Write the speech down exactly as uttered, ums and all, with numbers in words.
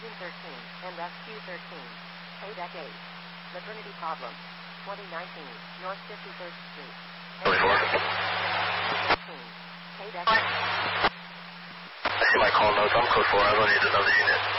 Engine thirteen, and S Q thirteen. K-Deck eight. Maternity problem. twenty nineteen, North fifty-third Street. twenty-four. K-Deck. I see my call notes. I'm code four. I don't need another unit.